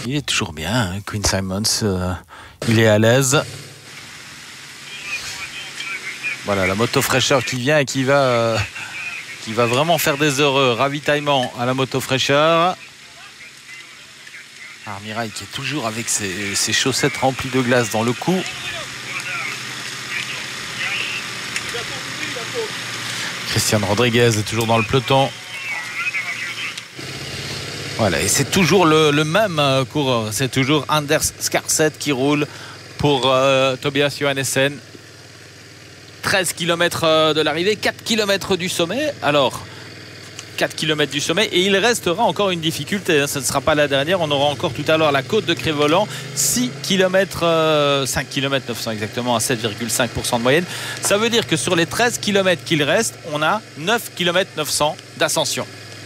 Il est toujours bien, hein, Quinn Simmons. Il est à l'aise. Voilà, la moto fraîcheur qui vient et qui va vraiment faire des heureux. Ravitaillement à la moto fraîcheur. Armirail qui est toujours avec ses chaussettes remplies de glace dans le cou. Christian Rodriguez est toujours dans le peloton. Voilà, et c'est toujours le même coureur. C'est toujours Anders Skarstedt qui roule pour Tobias Johannessen. 13 km de l'arrivée, 4 km du sommet. Alors, 4 km du sommet, et il restera encore une difficulté. Ce ne sera pas la dernière. On aura encore tout à l'heure la côte de Crévolan. 6 km, 5 km 900 exactement, à 7,5% de moyenne. Ça veut dire que sur les 13 km qu'il reste, on a 9 km 900 d'ascension.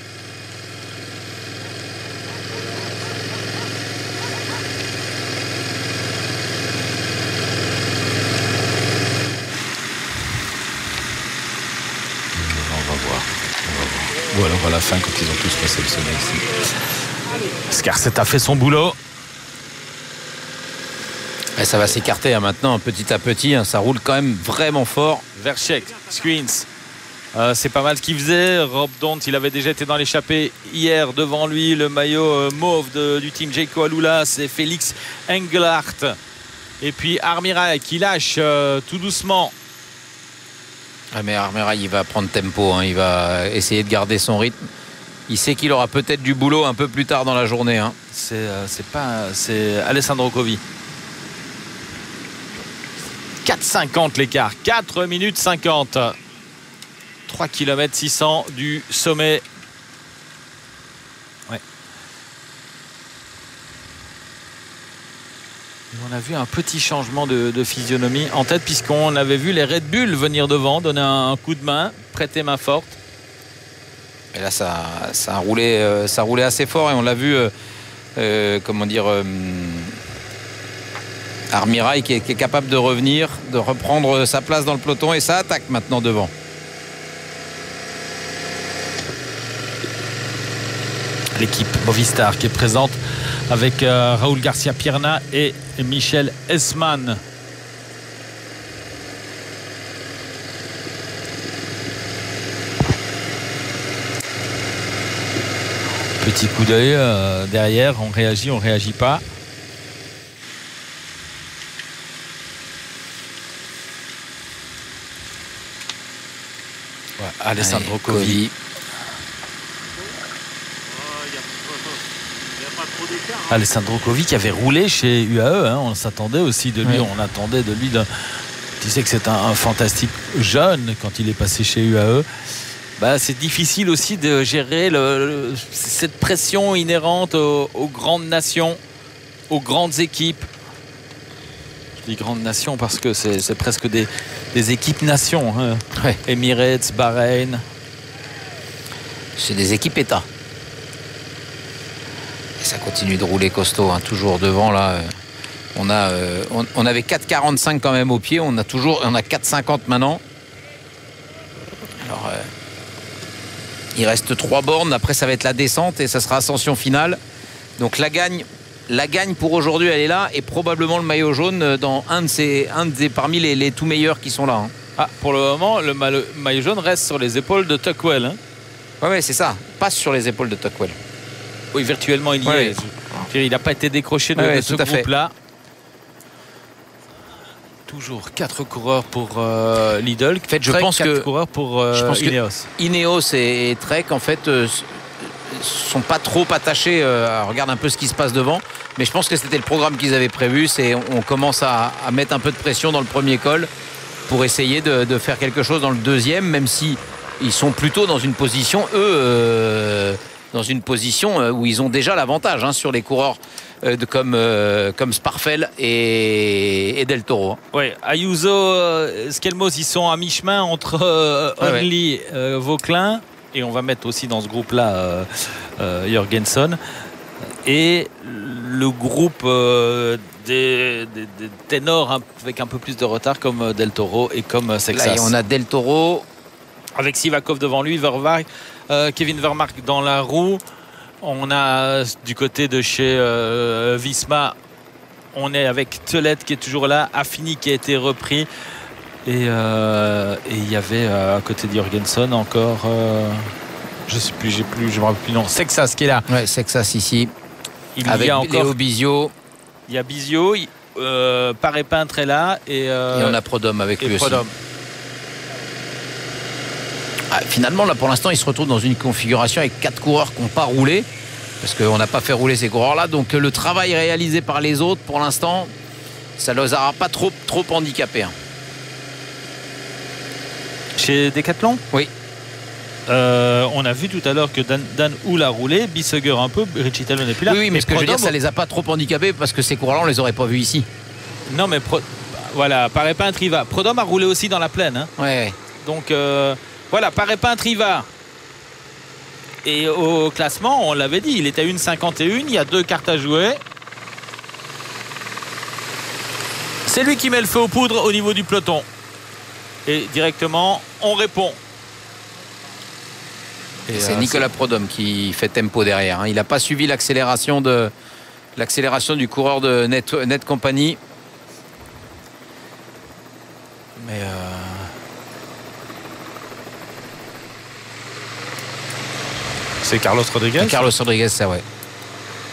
Voilà, on va à la fin quand ils ont tous passé le sommet ici. Skarstedt a fait son boulot. Et ça va s'écarter hein, maintenant, petit à petit. Hein, ça roule quand même vraiment fort. Verchek, Screens. C'est pas mal ce qu'il faisait. Rob Dont, il avait déjà été dans l'échappée hier. Devant lui, le maillot mauve du team Jayco Alula, c'est Félix Engelhardt. Et puis Armirail qui lâche tout doucement. Ah mais Armirail, il va prendre tempo, hein. Il va essayer de garder son rythme. Il sait qu'il aura peut-être du boulot un peu plus tard dans la journée. Hein. C'est Alessandro Covi. 4,50 l'écart. 4 minutes 50. 3 km 600 du sommet. Ouais. On a vu un petit changement de physionomie en tête, puisqu'on avait vu les Red Bull venir devant, donner un coup de main, prêter main forte. Et là, ça a roulé assez fort et on l'a vu, Armirail qui est capable de revenir, de reprendre sa place dans le peloton, et ça attaque maintenant devant. L'équipe Movistar qui est présente avec Raúl Garcia Pierna et Michel Hessmann. Petit coup d'œil derrière, on réagit pas. Ouais, Alessandro Covi. Alessandro Covi qui avait roulé chez UAE, hein. On s'attendait aussi de lui, on attendait de lui. Tu sais que c'est un fantastique jeune quand il est passé chez UAE. Bah, c'est difficile aussi de gérer cette pression inhérente aux grandes nations, aux grandes équipes. Je dis grandes nations parce que c'est presque des équipes nations. Hein. Ouais. Emirates, Bahreïn. C'est des équipes États. Et ça continue de rouler costaud, hein, toujours devant là. On avait 4,45 quand même au pied, on a 4,50 maintenant. Alors il reste 3 bornes, après ça va être la descente et ça sera ascension finale. Donc la gagne pour aujourd'hui, elle est là, et probablement le maillot jaune dans parmi les tout meilleurs qui sont là. Hein. Ah, pour le moment, le maillot jaune reste sur les épaules de Tuckwell. Hein. Ouais, c'est ça. Passe sur les épaules de Tuckwell. Oui, virtuellement, il y est. Il n'a pas été décroché de ce groupe-là. Toujours 4 coureurs pour Lidl. En fait, je pense 4 coureurs pour Ineos. Ineos et Trek, en fait, sont pas trop attachés. Regarde un peu ce qui se passe devant. Mais je pense que c'était le programme qu'ils avaient prévu. On commence à mettre un peu de pression dans le premier col pour essayer de faire quelque chose dans le deuxième, même si ils sont plutôt dans une position, où ils ont déjà l'avantage hein, sur les coureurs comme Sparfel et Del Toro. Oui, Ayuso, Skelmos, ils sont à mi-chemin entre Only, Vauclin, et on va mettre aussi dans ce groupe-là Jorgensen, et le groupe des ténors avec un peu plus de retard comme Del Toro et comme Sexas. Là, on a Del Toro avec Sivakov devant lui, Kevin Vermaak dans la roue. On a du côté de chez Visma, on est avec Telet qui est toujours là, Affini qui a été repris. Et il y avait à côté de Jorgensen encore, je sais plus, je me rappelle plus le nom, Sexas qui est là. Ouais, Sexas ici. Il y a encore Léo Bizio. Il y a Bizio, Paré Peintre est là et on a Prodhomme avec lui Prodhomme. aussi. Finalement, là, pour l'instant, il se retrouve dans une configuration avec 4 coureurs qui n'ont pas roulé, parce qu'on n'a pas fait rouler ces coureurs-là. Donc, le travail réalisé par les autres, pour l'instant, ça ne les aura pas trop handicapés. Hein. Chez Decathlon ? Oui. On a vu tout à l'heure que Dan Hull a roulé, Bissegger un peu, Richie Talon n'est plus là. Oui, mais ce que je veux dire, ça les a pas trop handicapés parce que ces coureurs-là, on les aurait pas vus ici. Non, mais voilà, Paré Peintre il va. Prodhomme a roulé aussi dans la plaine. Hein. Ouais. Donc voilà, Paré Peintre il va. Et au classement, on l'avait dit, il était à 1,51, il y a 2 cartes à jouer. C'est lui qui met le feu aux poudres au niveau du peloton. Et directement, on répond. C'est Nicolas Prodhomme qui fait tempo derrière. Hein. Il n'a pas suivi l'accélération du coureur de Net Company. Mais c'est Carlos Rodriguez. Carlos Rodriguez, ça ouais.